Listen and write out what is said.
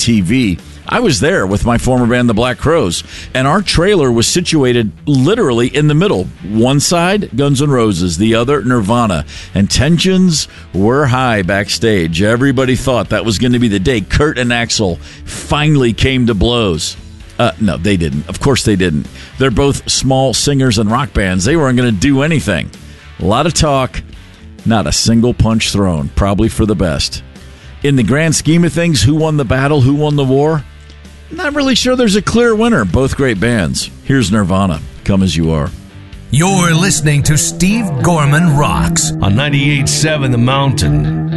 TV. I was there with my former band, the Black Crowes, and our trailer was situated literally in the middle. One side, Guns N' Roses, the other, Nirvana. And tensions were high backstage. Everybody thought that was going to be the day Kurt and Axl finally came to blows. No, they didn't. Of course they didn't. They're both small singers and rock bands. They weren't going to do anything. A lot of talk, not a single punch thrown. Probably for the best. In the grand scheme of things, who won the battle, who won the war? Not really sure there's a clear winner. Both great bands. Here's Nirvana, Come As You Are. You're listening to Steve Gorman Rocks on 98.7 The Mountain.